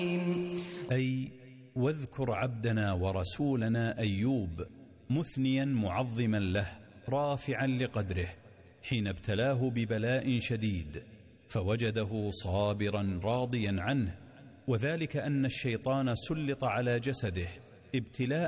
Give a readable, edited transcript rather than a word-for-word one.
أي واذكر عبدنا ورسولنا أيوب مثنيا معظما له رافعا لقدره حين ابتلاه ببلاء شديد فوجده صابرا راضيا عنه، وذلك أن الشيطان سلط على جسده ابتلاء